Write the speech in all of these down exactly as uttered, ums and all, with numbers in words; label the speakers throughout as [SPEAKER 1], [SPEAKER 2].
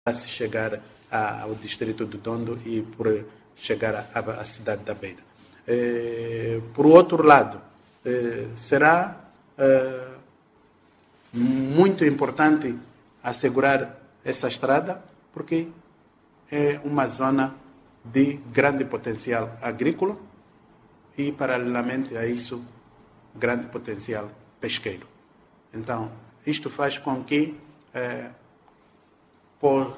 [SPEAKER 1] se chegar a, ao distrito do Dondo e por chegar à cidade da Beira. Eh, por outro lado, eh, será eh, muito importante assegurar essa estrada, porque é uma zona de grande potencial agrícola e, paralelamente a isso, grande potencial pesqueiro. Então, isto faz com que eh, por,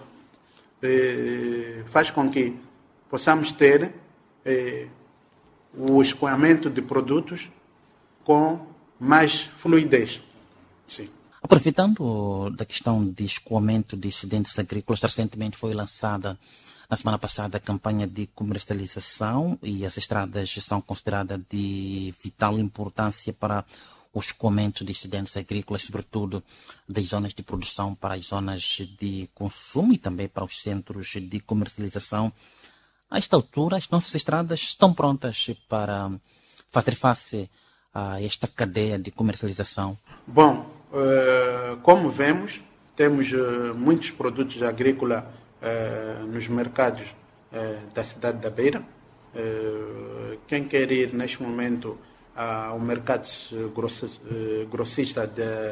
[SPEAKER 1] eh, faz com que possamos ter eh, o escoamento de produtos com mais fluidez. Sim.
[SPEAKER 2] Aproveitando da questão de escoamento de excedentes agrícolas, recentemente foi lançada na semana passada a campanha de comercialização e as estradas são consideradas de vital importância para o escoamento de excedentes agrícolas, sobretudo das zonas de produção para as zonas de consumo e também para os centros de comercialização. A esta altura, as nossas estradas estão prontas para fazer face a esta cadeia de comercialização?
[SPEAKER 1] Bom, como vemos, temos muitos produtos agrícolas nos mercados da cidade da Beira. Quem quer ir neste momento ao mercado grossista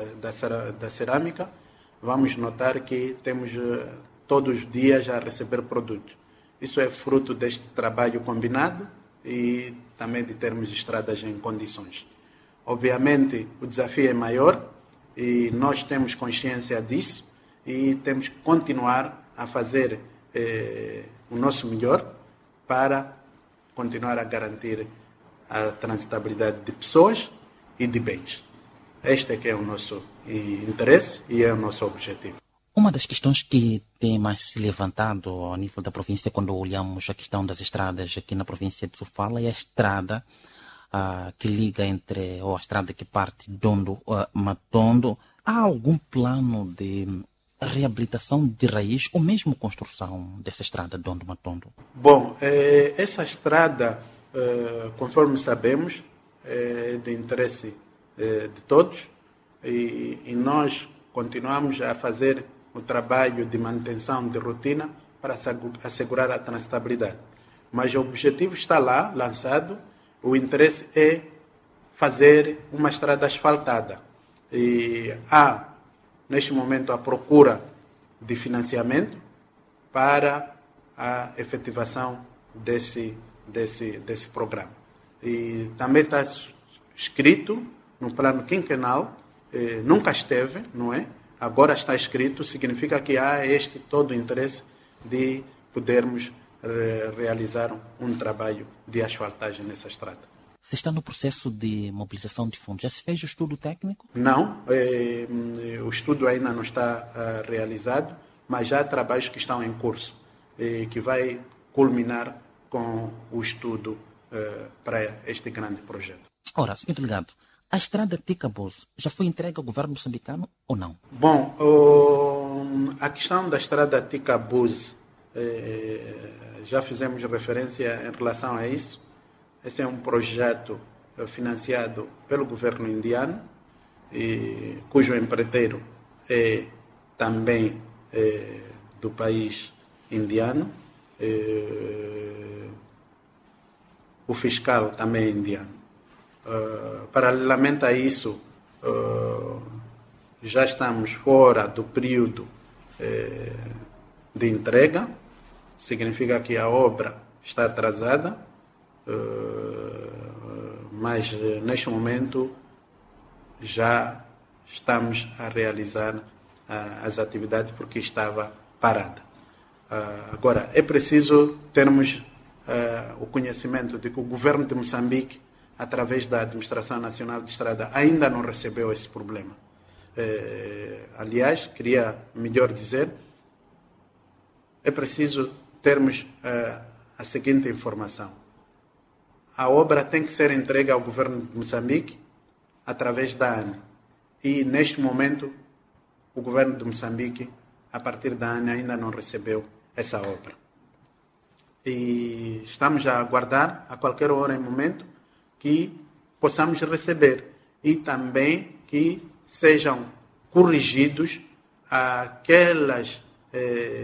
[SPEAKER 1] da cerâmica, vamos notar que temos todos os dias a receber produtos. Isso é fruto deste trabalho combinado e também de termos estradas em condições. Obviamente, o desafio é maior e nós temos consciência disso e temos que continuar a fazer eh, o nosso melhor para continuar a garantir a transitabilidade de pessoas e de bens. Este é que é o nosso interesse e é o nosso objetivo.
[SPEAKER 2] Uma das questões que tem mais se levantado ao nível da província, quando olhamos a questão das estradas aqui na província de Sofala, é a estrada uh, que liga entre, ou a estrada que parte de Dondo a uh, Matondo. Há algum plano de reabilitação de raiz ou mesmo construção dessa estrada Dondo Matondo?
[SPEAKER 1] Bom, eh, essa estrada, eh, conforme sabemos, é de interesse eh, de todos e, e nós continuamos a fazer o trabalho de manutenção de rotina para assegurar a transitabilidade. Mas o objetivo está lá, lançado. O interesse é fazer uma estrada asfaltada. E há, neste momento, a procura de financiamento para a efetivação desse, desse, desse programa. E também está escrito no plano quinquenal, eh, nunca esteve, não é? Agora está escrito, significa que há este todo o interesse de podermos re realizar um trabalho de asfaltagem nessa estrada.
[SPEAKER 2] Você está no processo de mobilização de fundos. Já se fez o estudo técnico?
[SPEAKER 1] Não, eh, o estudo ainda não está uh, realizado, mas já há trabalhos que estão em curso, eh, que vai culminar com o estudo uh, para este grande projeto.
[SPEAKER 2] Ora, senhor delegado, a estrada Ticabuz já foi entregue ao governo moçambicano ou não?
[SPEAKER 1] Bom, o, a questão da estrada Ticabuz, eh, já fizemos referência em relação a isso. Esse é um projeto eh, financiado pelo governo indiano, e, cujo empreiteiro é também eh, do país indiano. Eh, o fiscal também é indiano. Uh, paralelamente a isso, uh, já estamos fora do período uh, de entrega, significa que a obra está atrasada, uh, mas uh, neste momento já estamos a realizar uh, as atividades porque estava parada. Uh, agora, é preciso termos uh, o conhecimento de que o governo de Moçambique, através da Administração Nacional de Estrada, ainda não recebeu esse problema. Eh, aliás, queria melhor dizer, é preciso termos eh, a seguinte informação. A obra tem que ser entregue ao governo de Moçambique através da A N E. E, neste momento, o governo de Moçambique, a partir da A N E, ainda não recebeu essa obra. E estamos a aguardar, a qualquer hora e momento, que possamos receber e também que sejam corrigidos aquelas eh,